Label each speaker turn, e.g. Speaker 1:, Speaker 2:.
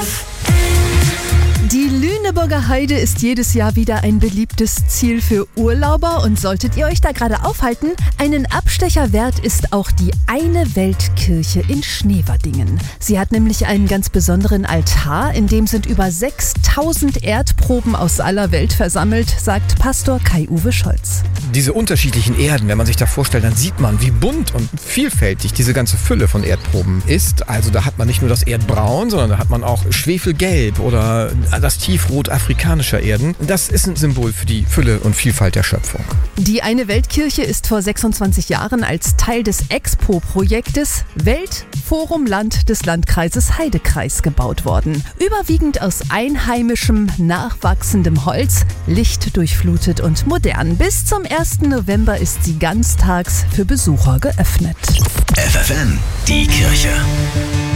Speaker 1: Die Lüneburger Heide ist jedes Jahr wieder ein beliebtes Ziel für Urlauber und solltet ihr euch da gerade aufhalten, einen Abstecher wert ist auch die Eine Weltkirche in Schneverdingen. Sie hat nämlich einen ganz besonderen Altar, in dem sind über 6000 Erdproben aus aller Welt versammelt, sagt Pastor Kai-Uwe Scholz.
Speaker 2: Diese unterschiedlichen Erden, wenn man sich da vorstellt, dann sieht man, wie bunt und vielfältig diese ganze Fülle von Erdproben ist. Also da hat man nicht nur das Erdbraun, sondern da hat man auch Schwefelgelb oder das Tiefrot afrikanischer Erden. Das ist ein Symbol für die Fülle und Vielfalt der Schöpfung.
Speaker 1: Die Eine Weltkirche ist vor 26 Jahren als Teil des Expo-Projektes Weltforum Land des Landkreises Heidekreis gebaut worden. Überwiegend aus einheimischem, nachwachsendem Holz, lichtdurchflutet und modern. Bis zum 1. November ist sie ganztags für Besucher geöffnet.
Speaker 3: FFN, die Kirche.